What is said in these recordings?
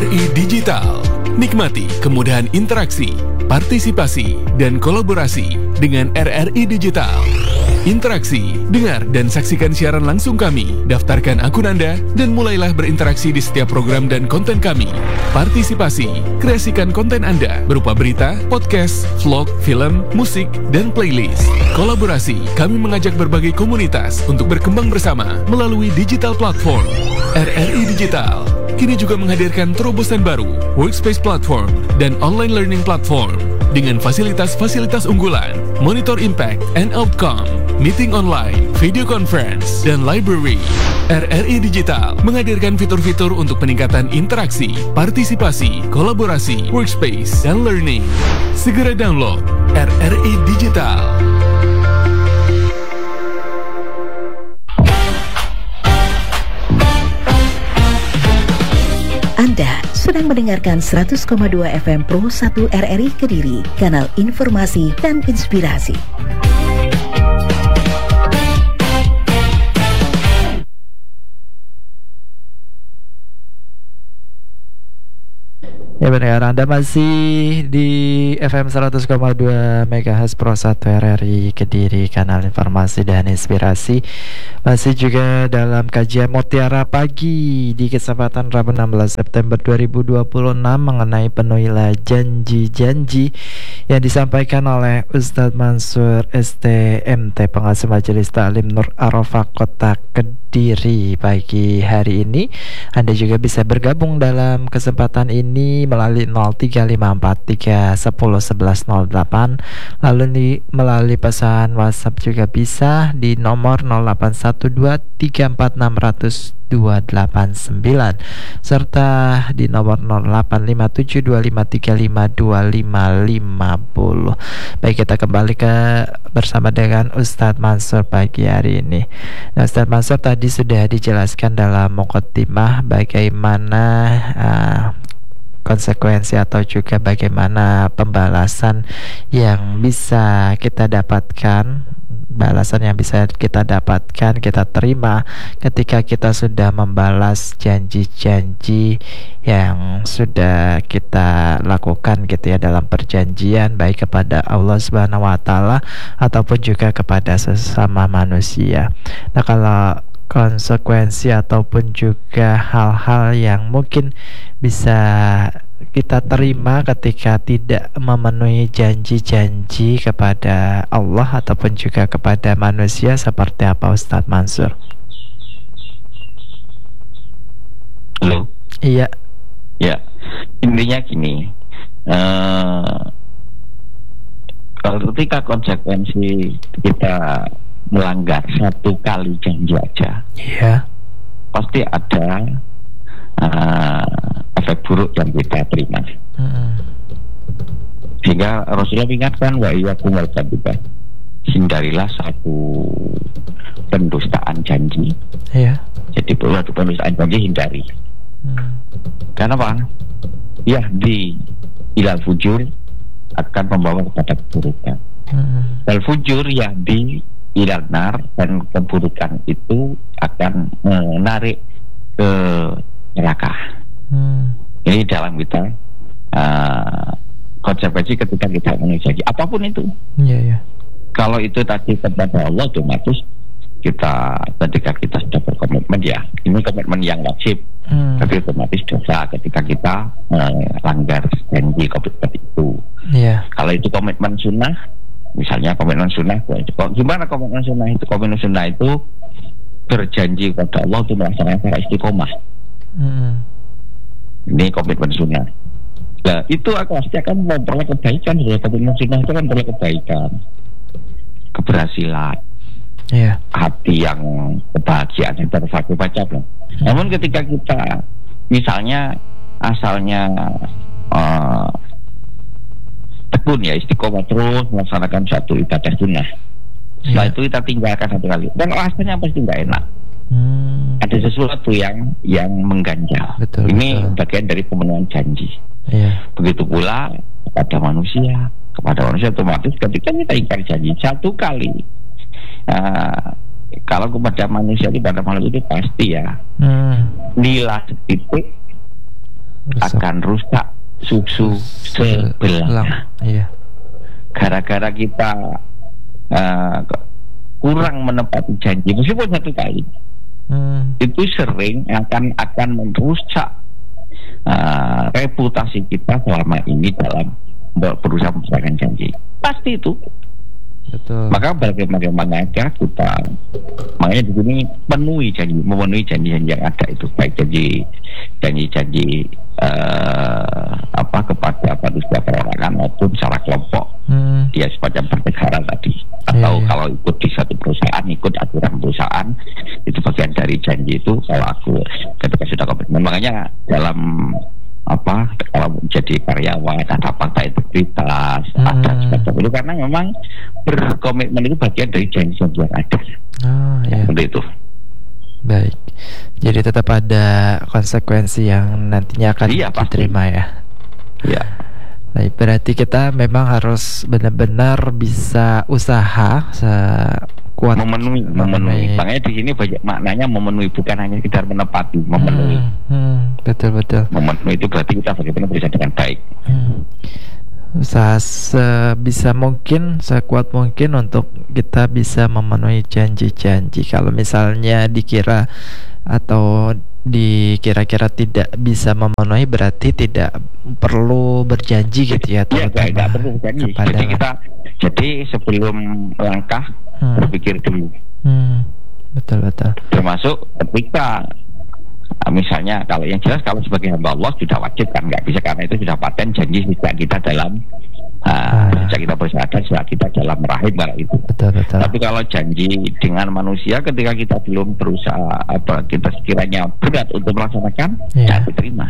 RRI Digital. Nikmati kemudahan interaksi, partisipasi, dan kolaborasi dengan RRI Digital. Interaksi, dengar dan saksikan siaran langsung kami, daftarkan akun Anda, dan mulailah berinteraksi di setiap program dan konten kami. Partisipasi, kreasikan konten Anda berupa berita, podcast, vlog, film, musik, dan playlist. Kolaborasi, kami mengajak berbagai komunitas untuk berkembang bersama melalui digital platform. RRI Digital kini juga menghadirkan terobosan baru, workspace platform, dan online learning platform dengan fasilitas-fasilitas unggulan, monitor impact and outcome, meeting online, video conference, dan library. RRI Digital menghadirkan fitur-fitur untuk peningkatan interaksi, partisipasi, kolaborasi, workspace, dan learning. Segera download RRI Digital. Anda sedang mendengarkan 100,2 FM Pro 1 RRI Kediri, kanal informasi dan inspirasi. Ya benar, Anda masih di FM 100,2 MHz Pro 1 RRI Kediri, kanal informasi dan inspirasi. Masih juga dalam kajian Mutiara Pagi di kesempatan Rabu 16 September 2026 mengenai penuhilah janji-janji yang disampaikan oleh Ustadz Mansur STMT, pengasuh Majelis Taklim Nur Arafah Kota Kediri. Pagi hari ini Anda juga bisa bergabung dalam kesempatan ini melalui 0354311108, lalu melalui pesan WhatsApp juga bisa di nomor 081234600289 serta di nomor 085725352550. Baik, kita kembali bersama dengan Ustadz Mansur pagi hari ini. Nah, Ustadz Mansur tadi sudah dijelaskan dalam muqaddimah bagaimana konsekuensi atau juga bagaimana pembalasan yang bisa kita dapatkan, balasan yang bisa kita dapatkan, kita terima ketika kita sudah membalas janji-janji yang sudah kita lakukan gitu ya dalam perjanjian, baik kepada Allah Subhanahu wa Ta'ala ataupun juga kepada sesama manusia. Nah, kalau konsekuensi ataupun juga hal-hal yang mungkin bisa kita terima ketika tidak memenuhi janji-janji kepada Allah ataupun juga kepada manusia, seperti apa Ustadz Mansur? Halo. Iya. Ya, intinya gini, kalau ketika konsekuensi kita melanggar satu kali janji aja, iya, pasti ada efek buruk yang kita terima. Sehingga Rasulullah ingatkan, wa iyyakum wal kadhiba, hindarilah satu pendustaan janji. iya. Jadi pendustaan janji hindari. Karena apa? Yahdi ilal fujur, akan membawa kepada keburukan. Al fujur yahdi ilal nar, dan keburukan itu akan menarik ke neraka. Ini dalam kita konsekuensi ketika kita menjadi apapun itu. Iya. Kalau itu tadi kepada Allah, otomatis kita ketika kita sudah berkomitmen, ya ini komitmen yang wajib, tapi otomatis dosa ketika kita melanggar janji komitmen itu. Kalau itu komitmen sunnah, misalnya komitmen sunnah, gimana komitmen sunnah itu? Komitmen sunnah itu berjanji kepada Allah untuk melaksanakan secara istiqomah. Ini komitmen sunnah. Nah, itu pasti akan memperoleh kebaikan. Komitmen sunnah itu kan memperoleh kebaikan, keberhasilan, hati yang kebahagiaan yang terfaku baca. Namun ketika kita misalnya asalnya tekun ya, istiqomah terus melaksanakan satu ibadah sunnah, setelah itu kita tinggalkan satu kali, dan rasanya pasti nggak enak. Ada sesuatu yang mengganjal. Ini bagian dari pemenuhan janji. Begitu pula kepada manusia otomatis ketika kita ingkar janji satu kali, kalau kepada manusia, kepada makhluk itu pasti ya lila setitik akan rusak susu sebelahnya. Iya. Gara-gara kita kurang menepati janji meskipun satu kali, itu sering akan merusak reputasi kita selama ini dalam berusaha melaksanakan janji. Pasti itu. Betul. Maka bagaimana kita, makanya di sini memenuhi janji-janji yang ada itu, baik janji kepada manusia perorangan maupun secara kelompok, dia semacam bernegara tadi, atau kalau ikut di satu perusahaan, ikut aturan perusahaan, itu bagian dari janji itu. Kalau aku ketika sudah komitmen, makanya dalam kalau menjadi karyawan ada fakta integritas, ada semacam itu, karena memang berkomitmen itu bagian dari janji-janji yang ada. Seperti itu. Baik, jadi tetap ada konsekuensi yang nantinya akan diterima ya. Iya. Baik, berarti kita memang harus benar-benar bisa usaha sekuat memenuhi. Makanya di sini banyak maknanya memenuhi, bukan hanya sekedar menepati, memenuhi. Betul. Memenuhi itu berarti kita bagaimana berusaha dengan baik. Usaha sebisa mungkin, sekuat mungkin untuk kita bisa memenuhi janji-janji. Kalau misalnya dikira atau dikira-kira tidak bisa memenuhi, berarti tidak perlu berjanji gitu ya. Iya, tidak perlu berjanji. Jadi sebelum langkah berpikir dulu. Betul. Termasuk ketika misalnya, kalau yang jelas kalau sebagai hamba Allah sudah wajib kan, nggak bisa, karena itu sudah paten janji sejak kita dalam sejak kita bersahadat, sejak kita dalam rahim, kalau itu. Betul. Tapi kalau janji dengan manusia ketika kita belum berusaha, kita sekiranya berat untuk melaksanakan, tidak diterima.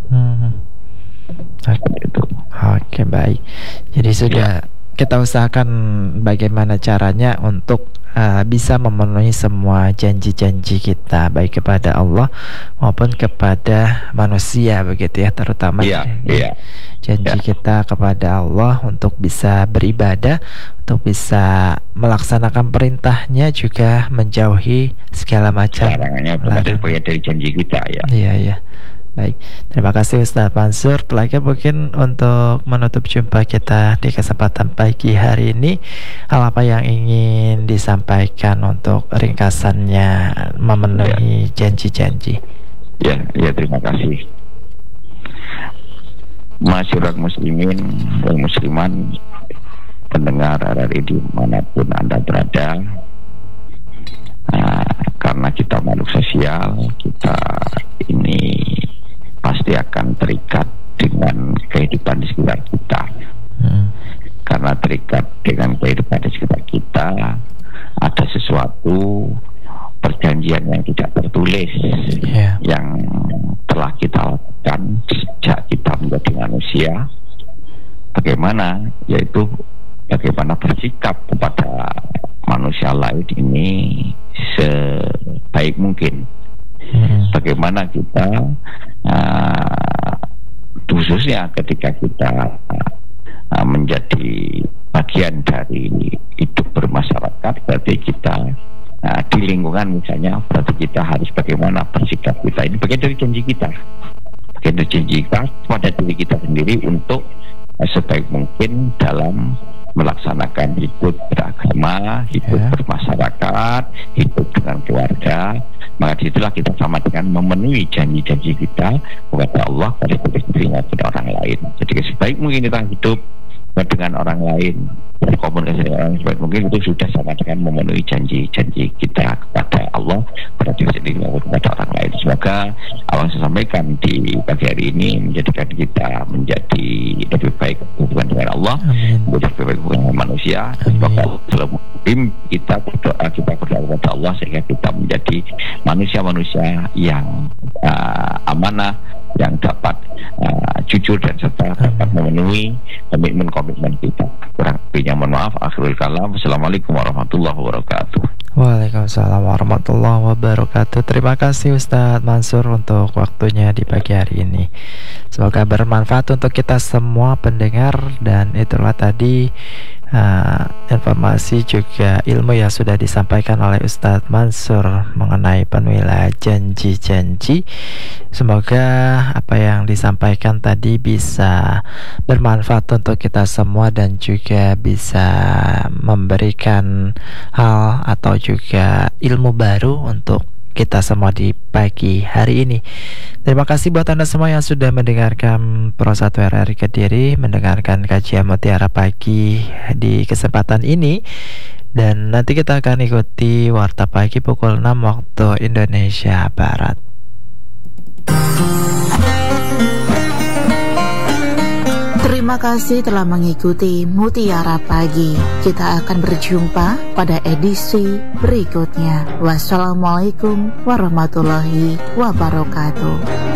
Oke, baik. Jadi sudah kita usahakan bagaimana caranya untuk bisa memenuhi semua janji-janji kita, baik kepada Allah maupun kepada manusia, begitu ya, terutama janji kita kepada Allah untuk bisa beribadah, untuk bisa melaksanakan perintahnya, juga menjauhi segala macam larangannya dari janji kita ya. Iya. Baik, terima kasih Ustaz Mansur. Terakhir mungkin untuk menutup jumpa kita di kesempatan pagi hari ini, hal apa yang ingin disampaikan untuk ringkasannya memenuhi janji-janji? Ya, terima kasih. Masyarakat muslimin dan musliman, pendengar RRI dimanapun Anda berada, karena kita makhluk sosial, kita ini pasti akan terikat dengan kehidupan di sekitar kita. Karena terikat dengan kehidupan di sekitar kita, ada sesuatu perjanjian yang tidak tertulis yang telah kita lakukan sejak kita menjadi manusia. Bagaimana? Yaitu bagaimana bersikap kepada manusia lain ini sebaik mungkin. Bagaimana kita khususnya ketika kita menjadi bagian dari hidup bermasyarakat, berarti kita di lingkungan misalnya, berarti kita harus bagaimana bersikap kita. Ini bagian dari janji kita, bagian dari janji kita pada diri kita sendiri untuk sebaik mungkin dalam melaksanakan hidup beragama, hidup bermasyarakat, hidup dengan keluarga. Maka disitulah kita sama dengan memenuhi janji-janji kita kepada Allah, pada diri sendiri maupun orang lain. Jadi sebaik mungkin kita hidup dengan orang lain, berkomunikasi dengan orang sebaik mungkin, itu sudah sama dengan memenuhi janji-janji kita kepada Allah, pada diri sendiri maupun kepada orang lain. Semoga apa yang saya sampaikan di pagi hari ini menjadikan kita menjadi lebih baik hubungan dengan Allah, lebih baik hubungan dengan manusia. Semoga selalu kita berdoa kepada Allah sehingga kita menjadi manusia-manusia yang amanah, yang dapat jujur dan serta dapat memenuhi komitmen kita. Kurang lebihnya mohon maaf. Akhirul kalam. Assalamualaikum warahmatullahi wabarakatuh. Waalaikumsalam warahmatullahi wabarakatuh. Terima kasih Ustadz Mansur untuk waktunya di pagi hari ini. Semoga bermanfaat untuk kita semua pendengar. Dan itulah tadi informasi juga ilmu yang sudah disampaikan oleh Ustadz Mansur mengenai penuhilah janji-janji. Semoga apa yang disampaikan tadi bisa bermanfaat untuk kita semua dan juga bisa memberikan hal atau juga ilmu baru untuk kita semua di pagi hari ini. Terima kasih buat Anda semua yang sudah mendengarkan Pro 1 RRI Kediri, mendengarkan kajian Mutiara Pagi di kesempatan ini. Dan nanti kita akan ikuti Warta Pagi pukul 6 waktu Indonesia Barat. Terima kasih telah mengikuti Mutiara Pagi. Kita akan berjumpa pada edisi berikutnya. Wassalamualaikum warahmatullahi wabarakatuh.